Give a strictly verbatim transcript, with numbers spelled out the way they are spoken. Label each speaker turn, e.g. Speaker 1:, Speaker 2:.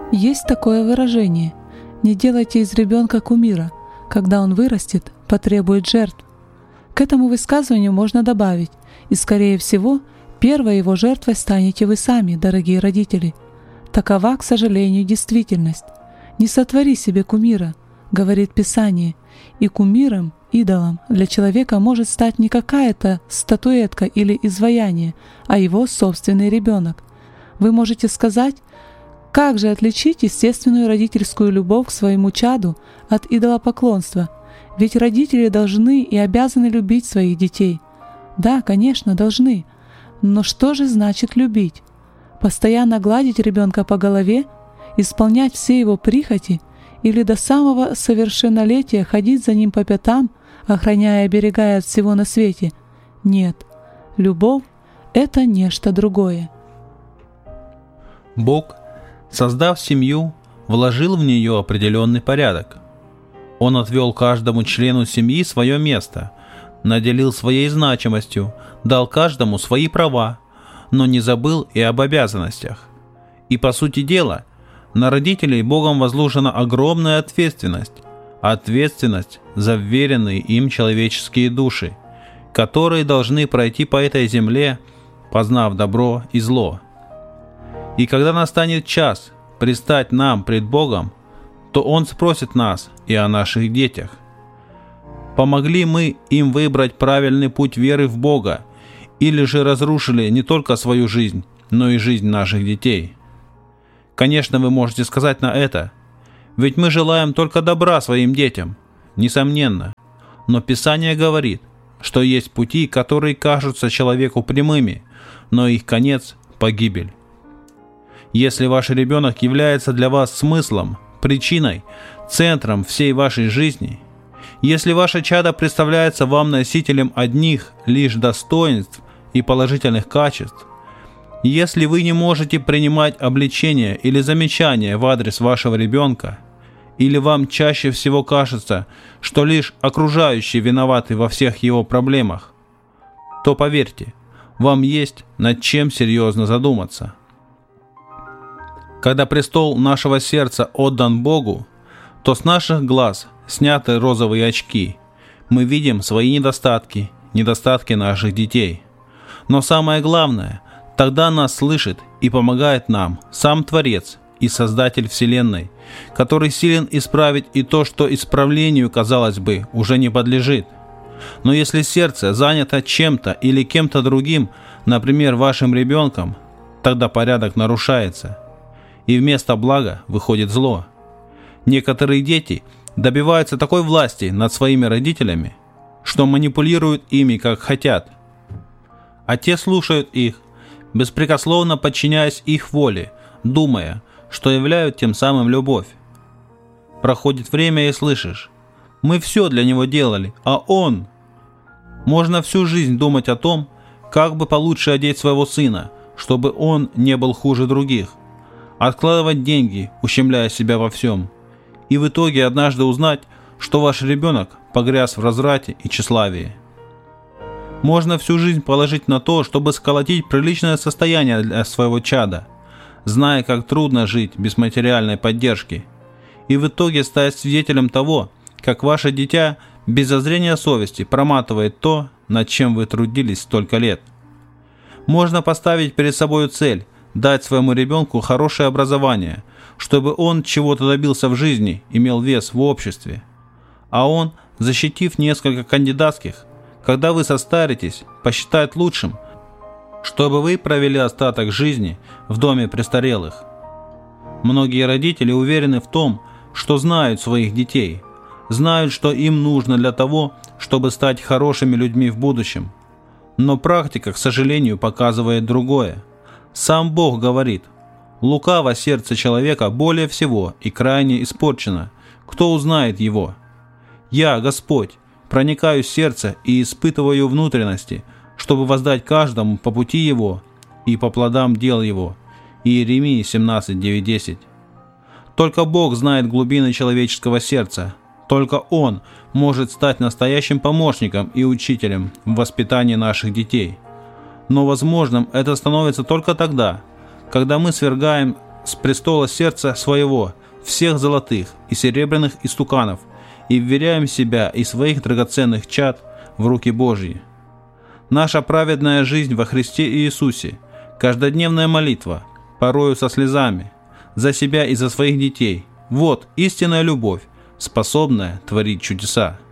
Speaker 1: Есть такое выражение: «Не делайте из ребенка кумира, когда он вырастет, потребует жертв». К этому высказыванию можно добавить: и, скорее всего, первой его жертвой станете вы сами, дорогие родители. Такова, к сожалению, действительность. «Не сотвори себе кумира», — говорит Писание, и кумиром, идолом для человека может стать не какая-то статуэтка или изваяние, а его собственный ребенок. Вы можете сказать: как же отличить естественную родительскую любовь к своему чаду от идолопоклонства? Ведь родители должны и обязаны любить своих детей. Да, конечно, должны. Но что же значит любить? Постоянно гладить ребенка по голове, исполнять все его прихоти или до самого совершеннолетия ходить за ним по пятам, охраняя и оберегая от всего на свете? Нет, любовь — это нечто другое.
Speaker 2: Бог, создав семью, вложил в нее определенный порядок. Он отвел каждому члену семьи свое место, наделил своей значимостью, дал каждому свои права, но не забыл и об обязанностях. И по сути дела, на родителей Богом возложена огромная ответственность, ответственность за вверенные им человеческие души, которые должны пройти по этой земле, познав добро и зло. И когда настанет час предстать нам пред Богом, то Он спросит нас и о наших детях. Помогли мы им выбрать правильный путь веры в Бога, или же разрушили не только свою жизнь, но и жизнь наших детей? Конечно, вы можете сказать на это: ведь мы желаем только добра своим детям. Несомненно. Но Писание говорит, что есть пути, которые кажутся человеку прямыми, но их конец – погибель. Если ваш ребенок является для вас смыслом, причиной, центром всей вашей жизни, если ваше чадо представляется вам носителем одних лишь достоинств и положительных качеств, если вы не можете принимать обличения или замечания в адрес вашего ребенка, или вам чаще всего кажется, что лишь окружающие виноваты во всех его проблемах, то поверьте, вам есть над чем серьезно задуматься. Когда престол нашего сердца отдан Богу, то с наших глаз сняты розовые очки. Мы видим свои недостатки, недостатки наших детей. Но самое главное, тогда нас слышит и помогает нам сам Творец и Создатель Вселенной, который силен исправить и то, что исправлению, казалось бы, уже не подлежит. Но если сердце занято чем-то или кем-то другим, например, вашим ребенком, тогда порядок нарушается, и вместо блага выходит зло. Некоторые дети добиваются такой власти над своими родителями, что манипулируют ими как хотят, а те слушают их, беспрекословно подчиняясь их воле, думая, что являют тем самым любовь. Проходит время и слышишь: мы все для него делали, а он... Можно всю жизнь думать о том, как бы получше одеть своего сына, чтобы он не был хуже других, откладывать деньги, ущемляя себя во всем, и в итоге однажды узнать, что ваш ребенок погряз в разврате и тщеславии. Можно всю жизнь положить на то, чтобы сколотить приличное состояние для своего чада, зная, как трудно жить без материальной поддержки, и в итоге стать свидетелем того, как ваше дитя без зазрения совести проматывает то, над чем вы трудились столько лет. Можно поставить перед собой цель дать своему ребенку хорошее образование, чтобы он чего-то добился в жизни, имел вес в обществе. А он, защитив несколько кандидатских, когда вы состаритесь, посчитает лучшим, чтобы вы провели остаток жизни в доме престарелых. Многие родители уверены в том, что знают своих детей, знают, что им нужно для того, чтобы стать хорошими людьми в будущем. Но практика, к сожалению, показывает другое. Сам Бог говорит: «Лукаво сердце человека более всего и крайне испорчено. Кто узнает его? Я, Господь, проникаю в сердце и испытываю внутренности, чтобы воздать каждому по пути его и по плодам дел его». Иеремии семнадцать, девять, десять. Только Бог знает глубины человеческого сердца. Только Он может стать настоящим помощником и учителем в воспитании наших детей. Но возможным это становится только тогда, когда мы свергаем с престола сердца своего всех золотых и серебряных истуканов и вверяем себя и своих драгоценных чад в руки Божьи. Наша праведная жизнь во Христе Иисусе, каждодневная молитва, порою со слезами, за себя и за своих детей – вот истинная любовь, способная творить чудеса.